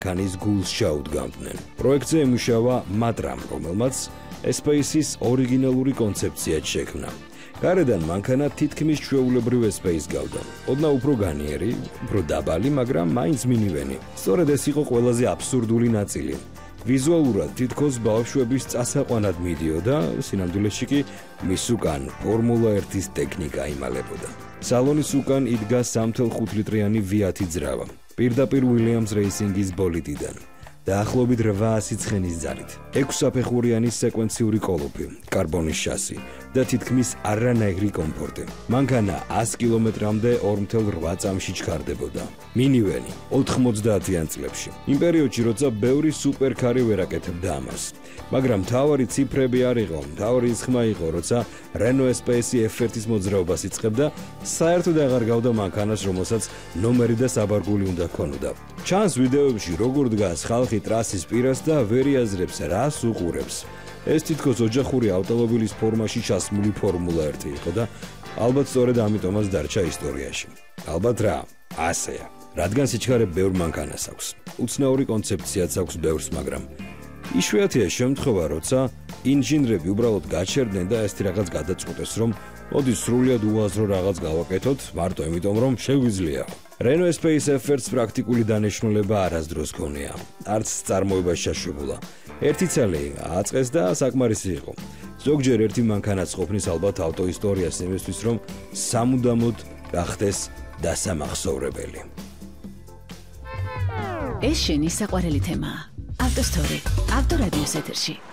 ქანის გულს ჩაუდგამდნენ. პროექტზე ემუშავა მატრამ, რომელმაც Space-ის ორიგინალური კონცეფციაც შექმნა. გარედან მანქანა თითქმის ჩვეულებრივ Space გავდა. ოდნავ უფრო განიერი, უფრო დაბალი, მაგრამ მაინც მინივენი. სწორედ ეს იყო ყველაზე აბსურდული ნაწილი. ვიზუალურად თითქოს ბავშვების წასაყვანად მიდიოდა, სინამდვილეში კი მის უკან ფორმულა 1-ის ტექნიკა იმალებოდა. სალონის უკან იდგა 3.5 ლიტრიანი Fiat-ი ძრავა. პირდაპირ Williams Racing-ის ბოლიდიდან. დაახლოებით 800 ცხენის ძალით. 6 საფეხურიანი სეკვენციური კოლოფი, კარბონის შასი და თითქმის არანაირი კომფორტი. მანქანა 100 კილომეტრამდე 2.8 წამში ჩქარდებოდა. მინივენი 90-იან წლებში. იმ პერიოდში, როცა ბევრი სუპერკარი ვერ აკეთებდა ამას. მაგრამ მთავარი ციფრები არ იყო, მთავარი ხმა იყო, როცა Renault Space F1-ის მოძრაობას იწყებდა, საერთოდ აღარ გავდა მანქანას, რომელსაც ნომერი და საბარგული უნდა ქონოდა. ჩანს ვიდეოებში, როგორ დგას ხალხი ტრასის პირას და ვერ იაზრებს, რას უყურებს. ეს თითქოს ოჯახური ავტომობილის ფორმაში ჩასმული ფორმულა 1 იყო და ალბათ სწორედ ამიტომაც დარჩა ისტორიაში. ალბათ რა, ასეა. რადგან სიჩქარე ბევრ მანქანას აქვს. უცნაური კონცეფციაც აქვს ბევრს, მაგრამ იშვიათია შემთხვევა, როცა ინჟინრები უბრალოდ გაჩერდნენ და ეს რაღაც გადაწყვეტეს, რომ მოდი სრულიად უაზრო რაღაც გავაკეთოთ, მარტო იმიტომ, რომ შეგვიძლია. Renault Space F1-ს პრაქტიკული დანიშნულება არასდროს ქონია. არც წარმოებაში შეშულა. ერთი წელი აწყეს და საკმარისი იყო. ზოგჯერ ერთი მანქანაც ყოფნის ალბათ ავტოისტორიას იმისთვის, რომ სამუდამოდ გახდეს დასამახსოვრებელი. ეს შენი საყვარელი თემაა. ავტოსტორი, ავტორადიოს ეთერში.